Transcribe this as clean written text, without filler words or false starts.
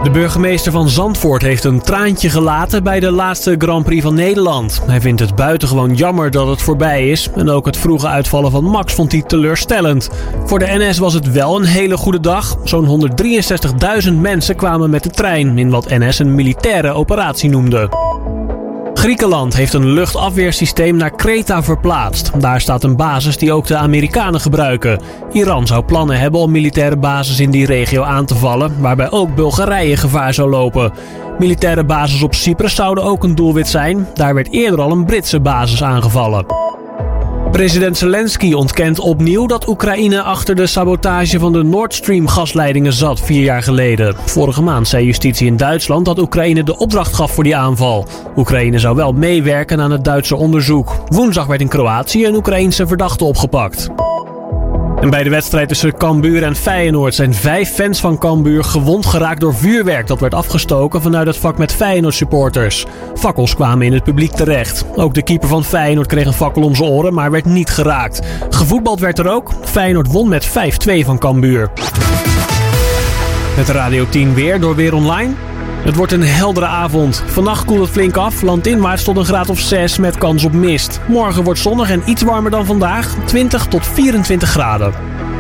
De burgemeester van Zandvoort heeft een traantje gelaten bij de laatste Grand Prix van Nederland. Hij vindt het buitengewoon jammer dat het voorbij is. En ook het vroege uitvallen van Max vond hij teleurstellend. Voor de NS was het wel een hele goede dag. Zo'n 163.000 mensen kwamen met de trein in wat NS een militaire operatie noemde. Griekenland heeft een luchtafweersysteem naar Kreta verplaatst. Daar staat een basis die ook de Amerikanen gebruiken. Iran zou plannen hebben om militaire bases in die regio aan te vallen, waarbij ook Bulgarije gevaar zou lopen. Militaire bases op Cyprus zouden ook een doelwit zijn. Daar werd eerder al een Britse basis aangevallen. President Zelensky ontkent opnieuw dat Oekraïne achter de sabotage van de Nord Stream gasleidingen zat 4 jaar geleden. Vorige maand zei justitie in Duitsland dat Oekraïne de opdracht gaf voor die aanval. Oekraïne zou wel meewerken aan het Duitse onderzoek. Woensdag werd in Kroatië een Oekraïense verdachte opgepakt. En bij de wedstrijd tussen Cambuur en Feyenoord zijn 5 fans van Cambuur gewond geraakt door vuurwerk dat werd afgestoken vanuit het vak met Feyenoord supporters. Fakkels kwamen in het publiek terecht. Ook de keeper van Feyenoord kreeg een fakkel om zijn oren, maar werd niet geraakt. Gevoetbald werd er ook. Feyenoord won met 5-2 van Cambuur. Met Radio 10 weer door Weer Online. Het wordt een heldere avond. Vannacht koelt het flink af. Landinwaarts tot een graad of 6 met kans op mist. Morgen wordt zonnig en iets warmer dan vandaag. 20 tot 24 graden.